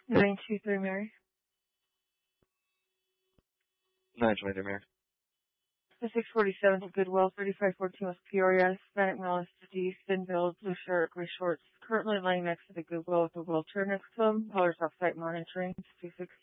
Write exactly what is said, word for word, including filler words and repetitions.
nine two three Mary. nine twenty-three Mary. The six forty-seven to Goodwill, thirty-five fourteen West Peoria, Hispanic male, S T D, thin build, blue shirt, gray shorts, currently lying next to the Goodwill with a wheelchair next to him. Colors off-site monitoring, two six